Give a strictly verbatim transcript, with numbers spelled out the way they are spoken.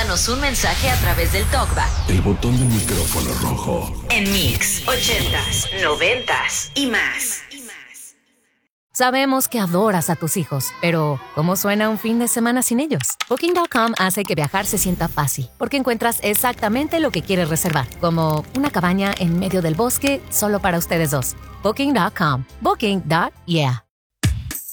Déjanos un mensaje a través del TalkBack. El botón del micrófono rojo. En Mix, ochentas, noventas y más. Sabemos que adoras a tus hijos, pero ¿cómo suena un fin de semana sin ellos? Booking punto com hace que viajar se sienta fácil, porque encuentras exactamente lo que quieres reservar, como una cabaña en medio del bosque solo para ustedes dos. Booking punto com. Booking. Yeah.